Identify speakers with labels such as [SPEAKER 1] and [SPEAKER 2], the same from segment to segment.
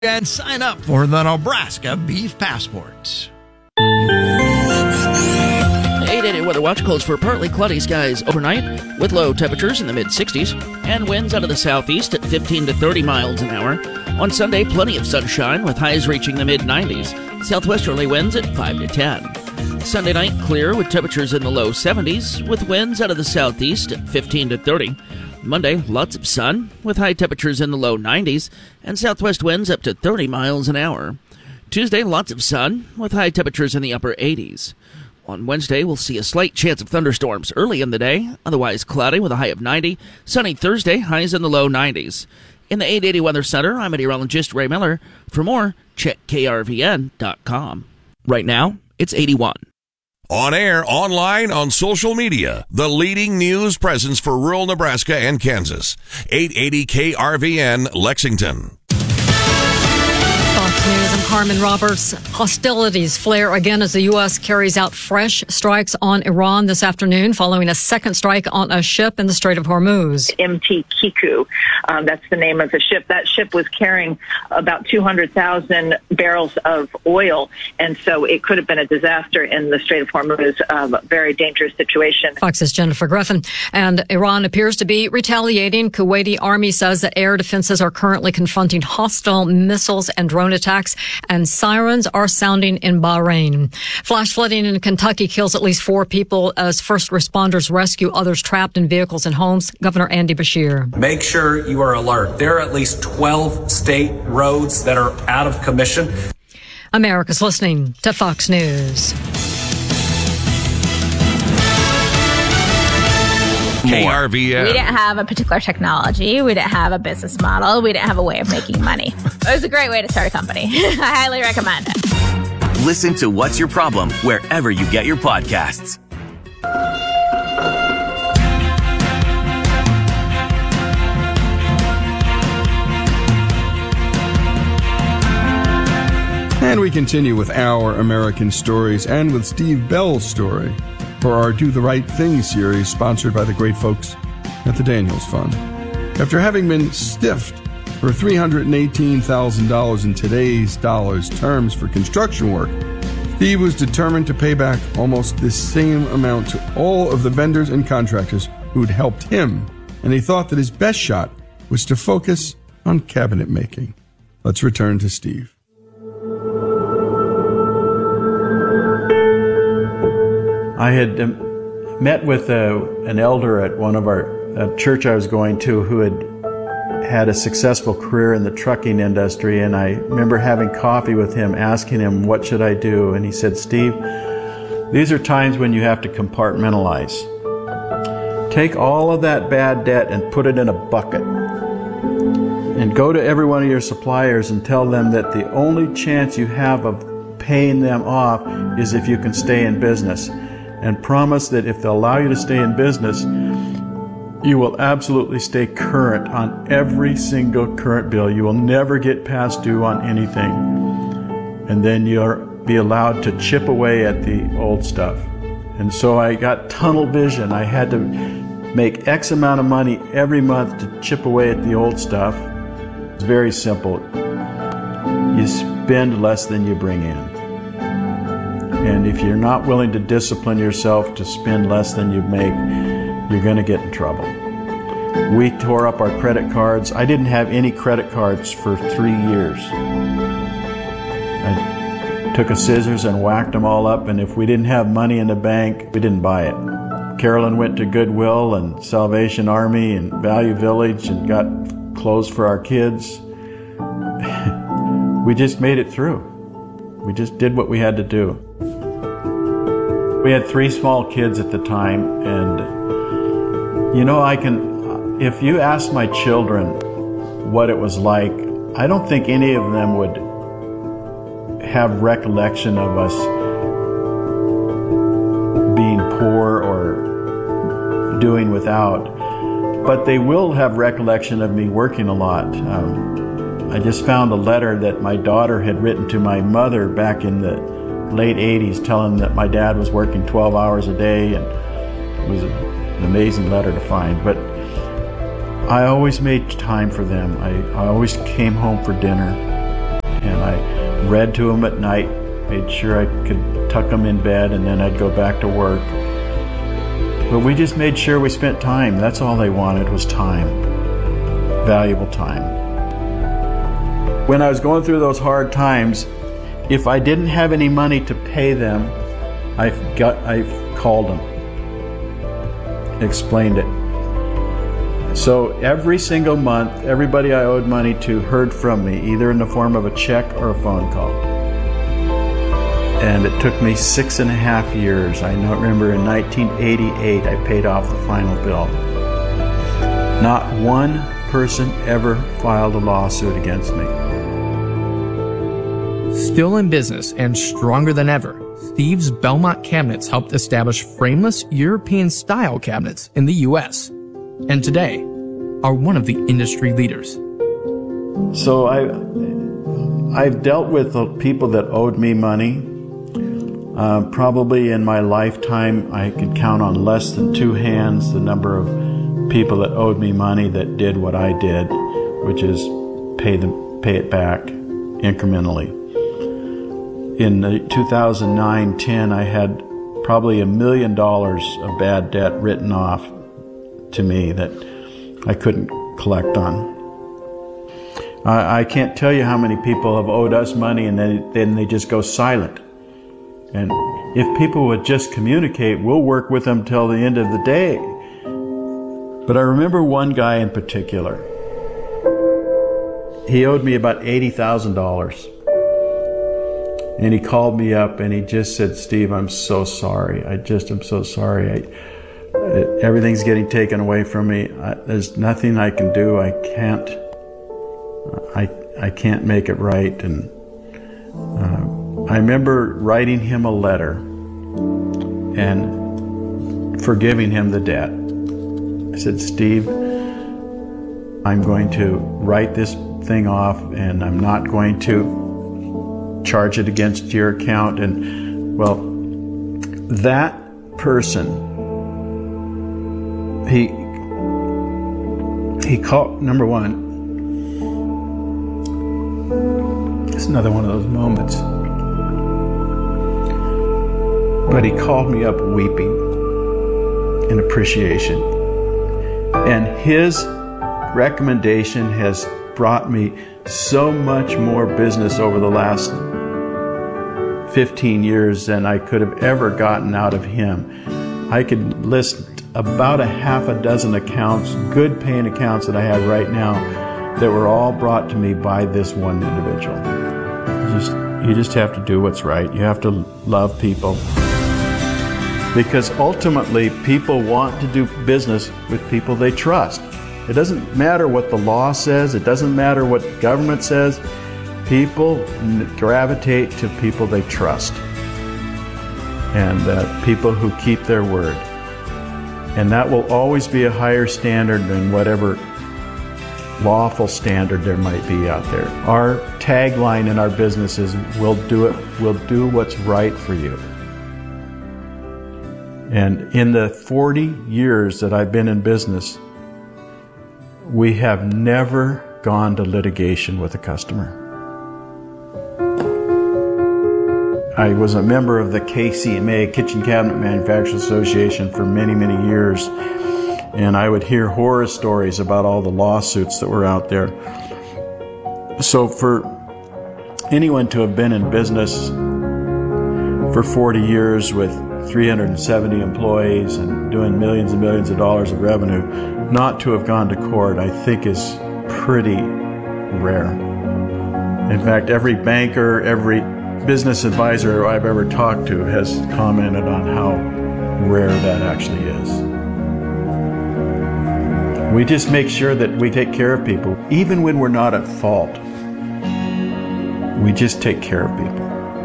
[SPEAKER 1] and sign up for the Nebraska Beef Passports.
[SPEAKER 2] 880 Weather Watch calls for partly cloudy skies overnight with low temperatures in the mid-60s and winds out of the southeast at 15 to 30 miles an hour. On Sunday, plenty of sunshine with highs reaching the mid-90s. Southwesterly winds at 5 to 10. Sunday night, clear with temperatures in the low 70s with winds out of the southeast at 15 to 30. Monday, lots of sun with high temperatures in the low 90s and southwest winds up to 30 miles an hour. Tuesday, lots of sun with high temperatures in the upper 80s. On Wednesday, we'll see a slight chance of thunderstorms early in the day, otherwise cloudy with a high of 90. Sunny Thursday, highs in the low 90s. In the 880 Weather Center, I'm meteorologist Ray Miller. For more, check krvn.com. Right now, it's 81.
[SPEAKER 3] On air, online, on social media, the leading news presence for rural Nebraska and Kansas. 880 KRVN, Lexington.
[SPEAKER 4] Fox News, I'm Carmen Roberts. Hostilities flare again as the U.S. carries out fresh strikes on Iran this afternoon following a second strike on a ship in the Strait of Hormuz.
[SPEAKER 5] MT Kiku, that's the name of the ship. That ship was carrying about 200,000 barrels of oil, and so it could have been a disaster in the Strait of Hormuz, a very dangerous situation.
[SPEAKER 4] Fox's Jennifer Griffin. And Iran appears to be retaliating. Kuwaiti army says that air defenses are currently confronting hostile missiles and drone attacks, and sirens are sounding in Bahrain. Flash flooding in Kentucky kills at least 4 people as first responders rescue others trapped in vehicles and homes. Governor Andy Beshear.
[SPEAKER 6] Make sure you are alert. There are at least 12 state roads that are out of commission.
[SPEAKER 4] America's listening to Fox News.
[SPEAKER 3] KRVN.
[SPEAKER 7] We didn't have a particular technology. We didn't have a business model. We didn't have a way of making money. It was a great way to start a company. I highly recommend it.
[SPEAKER 8] Listen to What's Your Problem wherever you get your podcasts.
[SPEAKER 9] And we continue with our American stories and with Steve Bell's story for our Do the Right Thing series, sponsored by the great folks at the Daniels Fund. After having been stiffed for $318,000 in today's dollars terms for construction work, Steve was determined to pay back almost the same amount to all of the vendors and contractors who'd helped him, and he thought that his best shot was to focus on cabinet making. Let's return to Steve.
[SPEAKER 10] I had met with an elder at one of our church I was going to who had a successful career in the trucking industry, and I remember having coffee with him, asking him, what should I do? And he said, Steve, these are times when you have to compartmentalize. Take all of that bad debt and put it in a bucket. And go to every one of your suppliers and tell them that the only chance you have of paying them off is if you can stay in business. And promise that if they'll allow you to stay in business, you will absolutely stay current on every single current bill. You will never get past due on anything. And then you'll be allowed to chip away at the old stuff. And so I got tunnel vision. I had to make X amount of money every month to chip away at the old stuff. It's very simple. You spend less than you bring in. And if you're not willing to discipline yourself to spend less than you make, you're going to get in trouble. We tore up our credit cards. I didn't have any credit cards for 3 years. I took a scissors and whacked them all up, and if we didn't have money in the bank, we didn't buy it. Carolyn went to Goodwill and Salvation Army and Value Village and got clothes for our kids. We just made it through. We just did what we had to do. We had 3 small kids at the time, and if you ask my children what it was like, I don't think any of them would have recollection of us being poor or doing without, but they will have recollection of me working a lot. I just found a letter that my daughter had written to my mother back in the late 80s telling that my dad was working 12 hours a day, and it was an amazing letter to find. But I always made time for them. I always came home for dinner. read to them at night, made sure I could tuck them in bed, and then I'd go back to work. But we just made sure we spent time. That's all they wanted was time, valuable time. When I was going through those hard times, if I didn't have any money to pay them, I called them, explained it. So every single month, everybody I owed money to heard from me, either in the form of a check or a phone call. And it took me 6.5 years. I remember in 1988, I paid off the final bill. Not one person ever filed a lawsuit against me.
[SPEAKER 11] Still in business and stronger than ever, Steve's Belmont Cabinets helped establish frameless European-style cabinets in the U.S. and today are one of the industry leaders.
[SPEAKER 10] So I've dealt with the people that owed me money. Probably in my lifetime, I could count on less than 2 hands the number of people that owed me money that did what I did, which is pay it back incrementally. In 2009-10, I had probably $1 million of bad debt written off to me that I couldn't collect on. I can't tell you how many people have owed us money and then they just go silent. And if people would just communicate, we'll work with them till the end of the day. But I remember one guy in particular. He owed me about $80,000. And he called me up and he just said, "Steve, I'm so sorry. I just am so sorry. Everything's getting taken away from me. There's nothing I can do. I can't make it right." And I remember writing him a letter and forgiving him the debt. I said, "Steve, I'm going to write this thing off and I'm not going to charge it against your account." And well, that person, he called, number one, it's another one of those moments, but he called me up weeping in appreciation. And his recommendation has brought me so much more business over the last 15 years than I could have ever gotten out of him. I could list about a half a dozen accounts, good paying accounts that I have right now that were all brought to me by this one individual. You just have to do what's right. You have to love people. Because ultimately, people want to do business with people they trust. It doesn't matter what the law says. It doesn't matter what the government says. People gravitate to people they trust. And people who keep their word. And that will always be a higher standard than whatever lawful standard there might be out there. Our tagline in our business is, we'll do what's right for you. And in the 40 years that I've been in business, we have never gone to litigation with a customer. I was a member of the KCMA, Kitchen Cabinet Manufacturers Association, for many, many years. And I would hear horror stories about all the lawsuits that were out there. So for anyone to have been in business for 40 years with 370 employees and doing millions and millions of dollars of revenue, not to have gone to court, I think is pretty rare. In fact, every banker, every business advisor I've ever talked to has commented on how rare that actually is. We just make sure that we take care of people, even when we're not at fault. We just take care of people.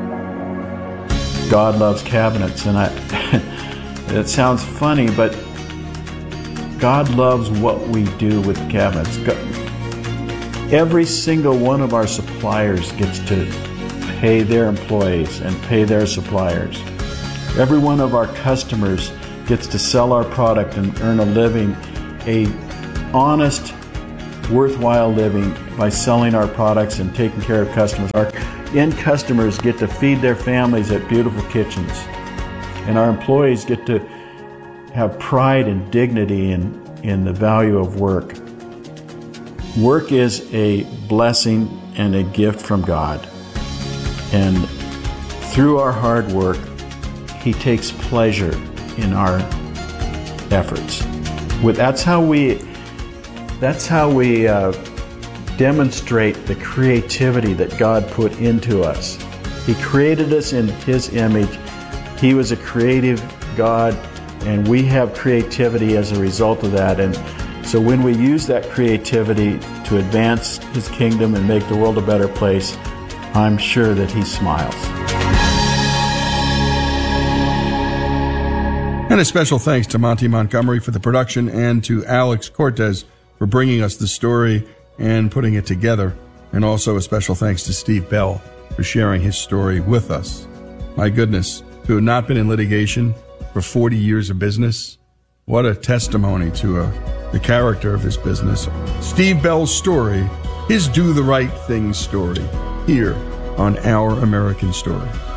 [SPEAKER 10] God loves cabinets, and it sounds funny, but God loves what we do with cabinets. Every single one of our suppliers gets to pay their employees and pay their suppliers. Every one of our customers gets to sell our product and earn a living, a honest worthwhile living by selling our products and taking care of customers. Our end customers get to feed their families at beautiful kitchens, and our employees get to have pride and dignity in the value of work. Work is a blessing and a gift from God, and through our hard work, He takes pleasure in our efforts. That's how we demonstrate the creativity that God put into us. He created us in His image. He was a creative God, and we have creativity as a result of that. And so when we use that creativity to advance His kingdom and make the world a better place, I'm sure that He smiles.
[SPEAKER 9] And a special thanks to Monty Montgomery for the production and to Alex Cortez for bringing us the story and putting it together. And also a special thanks to Steve Bell for sharing his story with us. My goodness, to have not been in litigation for 40 years of business, what a testimony to the character of this business. Steve Bell's story, his Do the Right Thing story, here on Our American Story.